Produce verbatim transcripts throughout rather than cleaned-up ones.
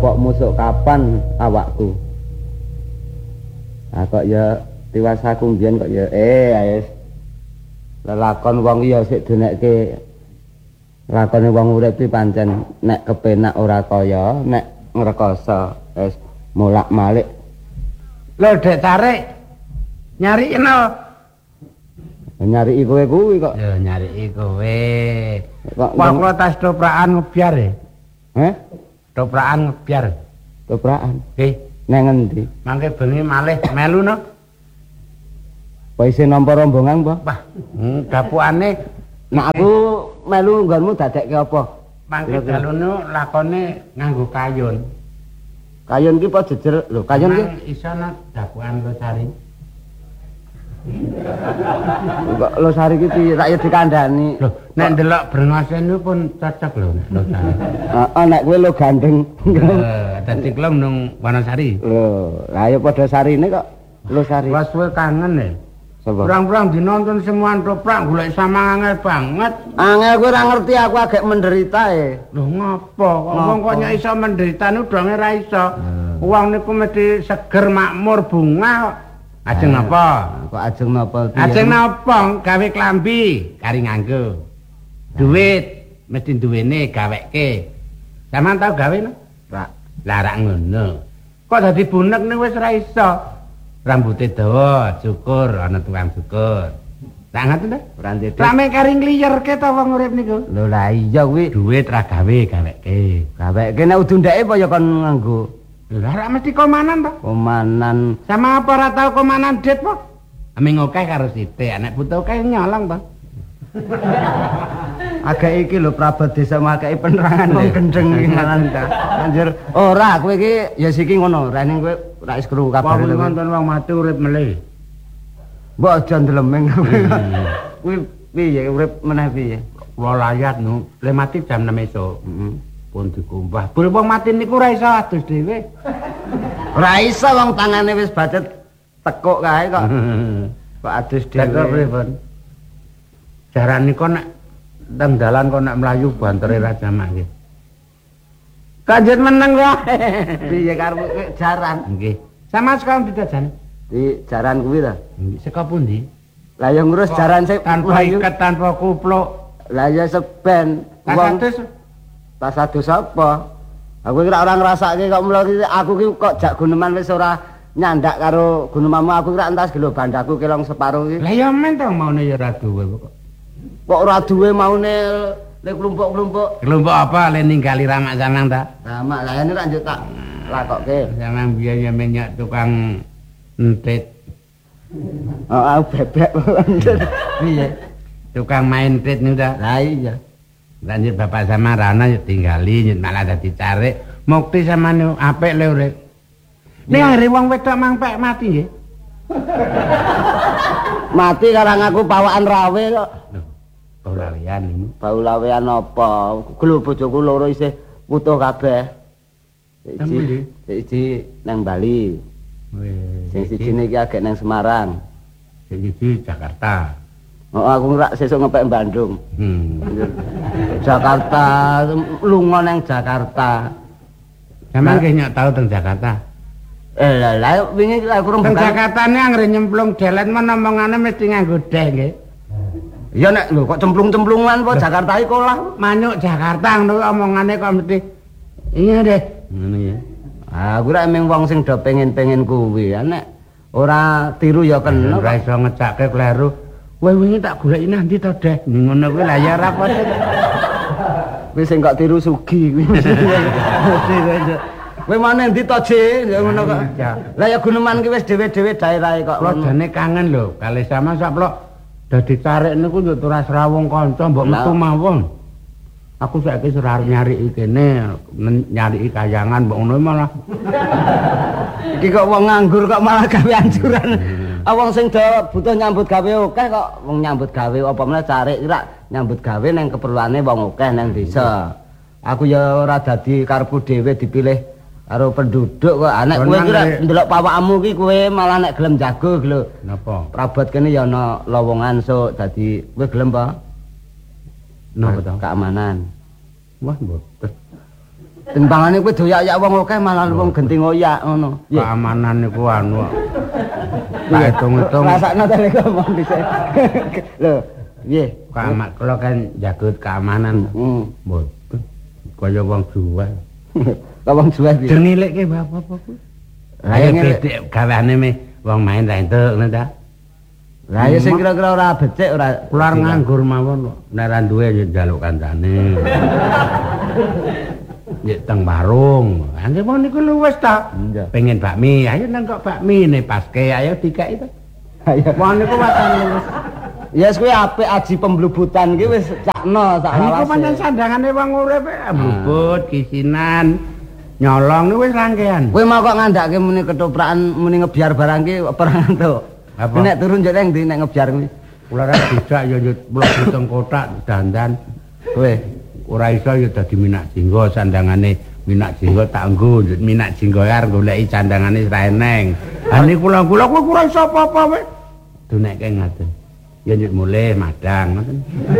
Kok musuk kapan awakku? Ah kok ya tiwasaku mbiyen kok ya eh ayo lelakon wong ya sik denekke lakone wong urip iki pancen nek kepenak ora kaya nek ngrekoso wis mulak-malik. Lho Dek Tarik nyari eno. Nyari kowe kuwi kok. Ya nyari kowe. Kok kula tas toprakan ngebyar e. Heh? Toprakan ngebyar. Toprakan. Nggih, nang endi? Mangke bengi malih melu no. Apa isih nampa rombongan apa? Wah, hmm, gapukane nek aku melu nggonmu dadekke apa? Mangke dalune lakone nganggo kayun. Kayun ki apa jejer? Lho, kayun ki iso nang dapukan Losari. Kok Losari ki piye? Tak yo dikandhani. Lho, nek ndelok brengose niku pun cocok lho nek Losari. Heeh, nek kowe lo gandeng. Heeh, dadi klem nang Wanasari. Lho, lah ya padha sarine kok Losari. Wes kowe kangen e. Sapa? Kurang-kurang dinonton semuan toprak golek sama angel banget. Angel kowe ora ngerti aku agek menderita e. Lho ngopo? Wong kok nyok iso menderita niku donge ra iso. Wong niku mesti seger makmur bunga kok. Ajeng napa? Kok ajeng napa? Ajeng napa? Gawe klambi kari nganggo. Duit mesti duwene gaweke. Sampeyan tau gawe no? Ra. Lah ra ngono. Kok dadi bunek niku wis ra iso. Rambute dawa, cukur, ana tukang cukur. Tak ngoten ta? Ora ndedek. Rame kari ngliyerke ta wong urip niku. Lho lah iya kuwi Duit ra gawe gaweke. gaweke nek udu ndeke apa ya kon nganggo. Lah ra mesti komanan to. Komanan. Sama apa ora tau komanan dit po? Aming akeh karo sithik, anek putu akeh nyolong to. Agak iki lho Prabot Desa makake penerangan wong gendeng iki malan ta. Anjir, ora kowe iki ya siki ngono, rene kowe ora wis krungu kabar lho. Wong nonton wong mati urip melih. Mbok aja ndelemeng kowe. Kuwi piye urip meneh piye? Kula layat nu, le mati jam enam esuk. Heeh. Pun dikumbah. Bul wong mati niku ora iso adus dhewe. Ora iso wong tangane wis bacet tekuk kae kok. Kok adus dhewe. Pripun? Jarane kok nek teng dalan kok nek mlayu bantere ra jamak nggih. Kanjen meneng kok. Piye karepmu jaran? Nggih. Sama sekali didajani. Di jaran kuwi ta? Nggih, saka pundi? Lah ya ngurus jaran sik tanpa iket, tanpa kupluk. Lah ya seben. Wong tas adus apa? Aku kira ora ngrasake kok mula aku ki kok jak guneman wis ora nyandak karo gunemanmu aku kira entas gelo bandaku kelong separo iki. Lah ya men to maune ya ora duwe kok. Kok ora duwe maune le klumpuk-klumpuk. Klumpuk apa le ninggali ramak sampean ta? Ramak lah ini tak njuk tak lakokke. Sampean biyen ya minyak tukang entit. Oh, aku bebek. Piye? Tukang main entit niku ta? Lah iya. Lanjut bapak sama Rana ya tinggali nyut malah dadi carik. Mukti samane apik le urip. Nek are wong wedok mangpek mati nggih. Mati karang aku pawakan rawe kok. Baulawean niku. Baulawean apa? Gelo bojoku loro isih putuh kabeh. Siji, siji nang Bali. Wih. Sing sijine iki agek nang Semarang. Sing siji Jakarta. Oh, aku ngerak sesuk ngepek Bandung. Hmm. Jakarta, lunga nang Jakarta. Sampeyan nggih nyok tau teng Jakarta. Eh lah lah wingi aku rung teng Jakarta ne anggere nyemplung delet men omongane mesti nganggo deh nggih. Ya nek lho kok cemplung-cemplungan po Jakarta iki kolah. Manyuk Jakarta ngono omongane kok mesti iya deh. Ngono ya. Ah, aku ra emeng wong sing do pengen-pengen kuwi. Nek ora tiru ya kena. Ora iso ngecakke kleru. Kowe wingi tak goleki nanti to, Deh. Ngono kuwi lah ya ora padha. Wis sing kok tiru sugi kuwi. Kowe mana endi to, Je? Ya ngono kok. Lah ya guneman ki wis dhewe-dhewe daerahe kok. Kula jane kangen lho, kalih sama saplok dadi tarik niku yo turas rawung kanca mbok metu mawon. Aku saiki ora nyariki kene, nyariki kayangan mbok ngono malah. Iki kok wong nganggur kok malah gawe anjuran. Wong sing do butuh nyambut gawe akeh kok wong nyambut gawe apa meneh cari kira nyambut gawe nang keperluane wong akeh nang desa. Aku ya ora dadi karepku dhewe dipilih karo penduduk kok. Anek kowe kira ndelok pawakmu ki kowe malah nek gelem jago lho. Napa? Prabot kene ya ana lowongan sok dadi kowe gelem apa? Napa to? Keamanan. Wah, mboten. Timbangane kowe doyak-yak wong akeh malah wong genting oyak ngono. Keamanan niku anu. Tak hitung-hitung. Rasakno ta nek ngomong dhisik. Lho, piye? Keamanan kula kan jagut keamanan. Heeh. Mboten. Kaya wong jual. Kok wong jual piye? Dengilike bapak-bapak kuwi. Ayo bedhek gaweane me wong main ra entuk ngono ta. Lah ya sing kira-kira ora becik ora keluar nganggur mawon kok. Nek ra duwe ya njaluk kancane. Ya teng warung. Angge mon niku luwes ta. Pengen bakmi, ayo nang kok bakmi ne paske ayo dikeki to. Ayo. Mon niku watan luwes. Ya wis kuwi apik aji pemblubutan ki wis cakno sak lawas. Niku pancen sandangane wong urip mblubut, kisinan, nyolong niku wis rangkean. Kowe mau kok ngandake muni ketoprakan muni ngebiar barang ki perang entuk. Apa? Nek turun njuk nang ndi nek ngebiar kuwi. Kula ra dijak ya yo mlebu teng kotak dandan. Kowe ora iso ya dadi minak jinggo sandangane minak jinggo tak nggo minak jinggo ar goleki sandangane ra eneng. Ha niku kula kuwi ora iso apa-apa wae. Dunekke ngaten. Ya nyut mulih madang ngoten.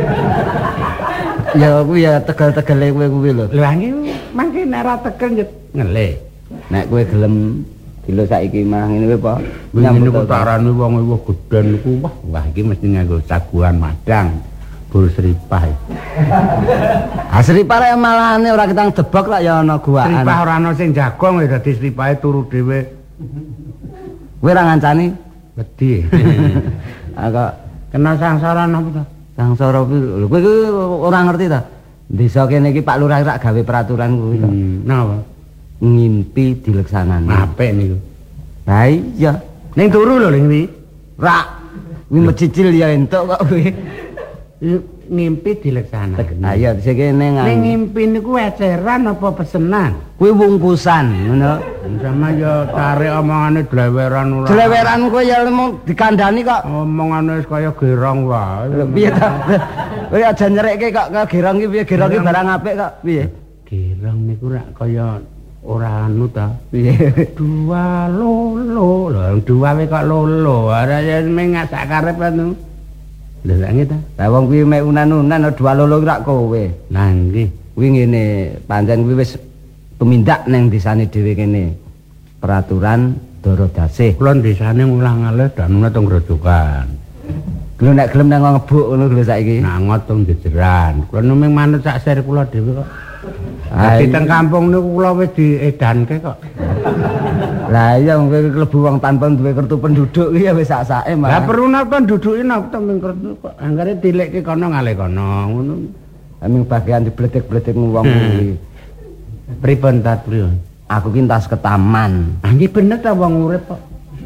Ya kuwi ya tegel-tegele kowe kuwi lho. Lha nggih mangke nek ra tegel nyut ngelih. Nek kowe gelem dilo saiki mah ngene wae apa? Nyambut utarane wong iku gedhen niku wah wah iki mesti nganggo saguhan madang. Bur seripah. Ah seripah rek malane ora ketang debok lak ya ana guaan. Seripah ora ana sing jagong ya dadi seripahe turu dhewe. Kowe ora ngancani? Wedi. Ah kok kena sangsara napa to? Sangsara kuwi lho kowe iki ora ngerti ta? Desa kene iki Pak Lurah rak gawe peraturan kuwi to. Napa? Ngimpi dileksanani. Apik niku. Ha iya. Ning turu lho ning iki. Rak. Kuwi mecicil ya entuk kok kuwi. Ngimpi dileksanani. Ha iya dise kene Ning ngimpi niku eceran apa pesenan? Kuwi wungkusan, ngono. Sama ya tarik omongane dleweran ora. Dleweran kowe ya mung dikandani kok. Omongane wis kaya gerong wae. Lho piye ta? Kowe aja nyerekke kok gerong iki piye gerong iki barang apik kok piye? Gerong niku rak kaya ora anu ta. Piye? Dua lolo. Lho dua wae kok lolo. Ora ya mengak sak karep anu. Lha lak ngene ta. Lah wong kuwi mek unan-unan dua lolo rak kowe. Lah nggih. Kuwi ngene, pancen kuwi wis tumindak nang desane dhewe kene. Peraturan Doro Dasih. Kula desane ngulang-alih danune teng grojokan. Lho nek gelem nang ngebuk ngono lho saiki. Nah ngot teng jejeran. Kula numing manut sak ser kula dhewe kok. Dadi teng kampung niku kula wis diedanke kok. Lah iya kowe klebu wong tanpa duwe kartu penduduk iki ya wis sak-sake mah. Lah perlu nang penduduke nang teng kartu kok. Anggere dilekke kono ngalih kono ngono. Aming bagian dibledek-bledek wong kuwi. Pripun ta pripun? Aku ki tas ke taman. Ah nggih bener ta wong urip kok.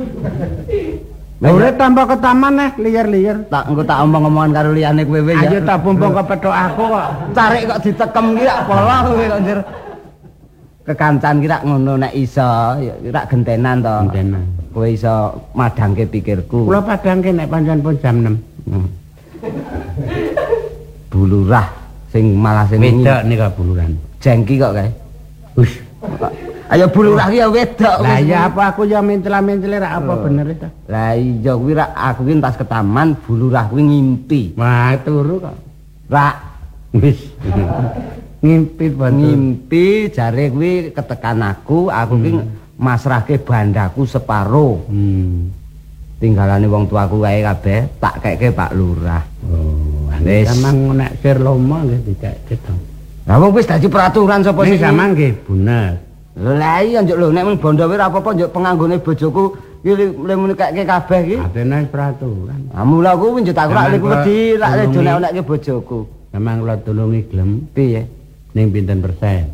Urip tambah ke taman eh liar-liar. Tak engko tak omong-omongan karo liyane kowe ya. Ayo tak pumpung kepethuk aku kok. Carik kok ditekem ki rak pola kowe kok njur. Kekancan ki rak ngono nek iso ya rak gentenan to. Gentenan. Kowe iso madangke pikirku. Kula padangke nek pancen pun jam enam. Hmm. Bulurah sing malah sing wedok nika buluran. Jengki kok kae. Wis. Ayo bulurah ki ya wedok. Lah ya apa aku ya mentela-mentele rak apa bener itu. Lah iya kuwi rak aku ki tas ke taman bulurah kuwi ngimpi. Wah turu kok. Rak wis. Ngimpi bantu. Ngimpi jare kuwi ketekan aku, aku ki hmm. masrahke bandaku separo. Hmm. Tinggalane wong tuaku wae kabeh tak keke Pak Lurah. Oh, wis samang nek sir lomo nggih dikeke to. Lah wong wis dadi peraturan sapa sing samang nggih bener. Lah iya njuk lho nek mung bondo wae ora apa-apa njuk penganggone bojoku iki muni keke kabeh iki. Atene peraturan. Ah mula kuwi njuk tak ora niku wedi rak redo nek onekke bojoku. Samang kula tulungi gelem. Piye? Ning pinten persen?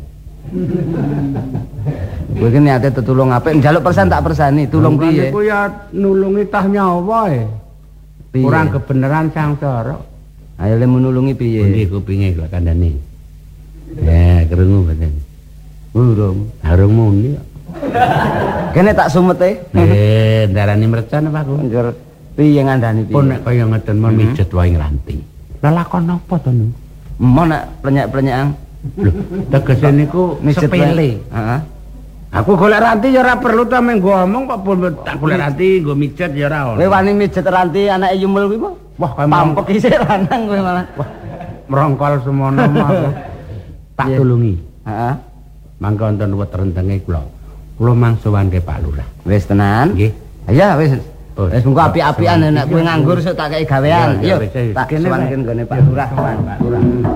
Kowe ki niate tetulung apik, njaluk persen tak persani, tulung piye? Niku ya nulungi tah nyawa e. Kurang kebenaran sangsara. Ayo le nulungi piye? Pundi kupinge kok kandhane. Ya, krungu mboten. Urung, harung muni kok. Kene tak sumete. Eh, ndarani mercan apa aku? Njur piye ngandani piye? Pun nek kaya ngeten mon mijet wae ngranti. Lah lakon apa to niku? Mon nek plenyek-plenyekan. Lho, tegese niku sepele. Heeh. Aku golek ranti ya ora perlu ta menggo omong kok pun tak golek ranti nggo mijet ya ora ono. Kowe wani mijet ranti anake Yumul kuwi mah. Wah, pampek isih lanang kowe malah. Wah, merongkol semono mah. Tak tulungi. Heeh. Mangke wonten wet rentenge kula. Kula mangsuwanke Pak Lurah. Wis tenan. Nggih. Ayo wis. Oh, Wis mengko apik-apikan nek kowe nganggur sok tak kei gawean. Iya, Yo, wis, wis. tak Kene, suwanken Pak. nggone Pak Lurah. Pak Lurah.